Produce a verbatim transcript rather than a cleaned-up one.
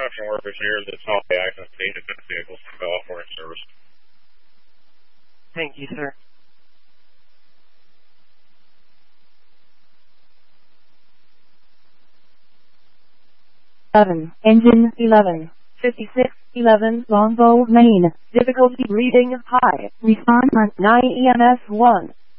construction workers here that saw the accident scene. Defense vehicles from off for in service. Thank you, sir. Eleven, engine eleven, fifty-six, eleven, Longbow, Maine. Difficulty reading high. Respond on nine E M S one.